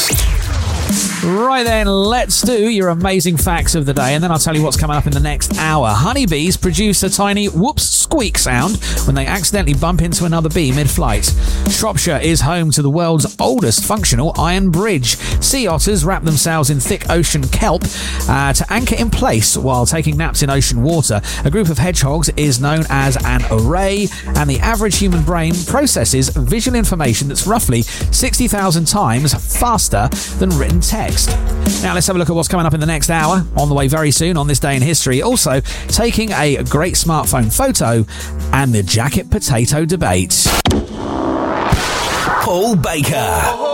Right then, let's do your amazing facts of the day, and then I'll tell you what's coming up in the next hour. Honeybees produce a tiny whoops squeak sound when they accidentally bump into another bee mid-flight. Shropshire is home to the world's oldest functional iron bridge. Sea otters wrap themselves in thick ocean kelp to anchor in place while taking naps in ocean water. A group of hedgehogs is known as an array, and the average human brain processes visual information that's roughly 60,000 times faster than written text. Now let's have a look at what's coming up in the next hour, on the way very soon on This Day in History. Also, taking a great smartphone photo and the jacket potato debate. Paul Baker.